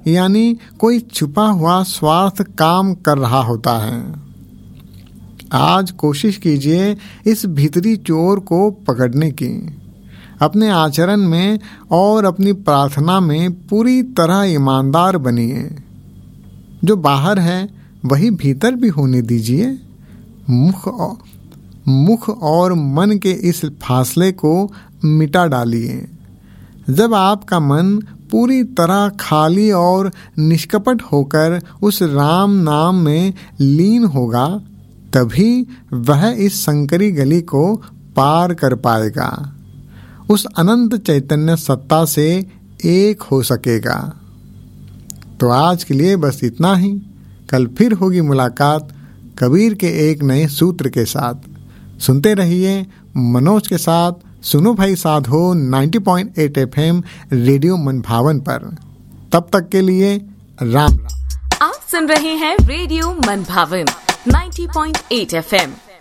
यानी कोई छुपा हुआ स्वार्थ काम कर रहा होता है। आज कोशिश कीजिए इस भीतरी चोर को पकड़ने की। अपने आचरण में और अपनी प्रार्थना में पूरी तरह ईमानदार बनिए। जो बाहर है वही भीतर भी होने दीजिए। मुख और मन के इस फासले को मिटा डालिए। जब आपका मन पूरी तरह खाली और निष्कपट होकर उस राम नाम में लीन होगा, तभी वह इस संकरी गली को पार कर पाएगा, उस अनंत चैतन्य सत्ता से एक हो सकेगा। तो आज के लिए बस इतना ही। कल फिर होगी मुलाकात कबीर के एक नए सूत्र के साथ। सुनते रहिए मनोज के साथ सुनो भाई साधो 90.8 FM रेडियो मनभावन पर। तब तक के लिए राम राम। आप सुन रहे हैं रेडियो मनभावन 90.8 FM।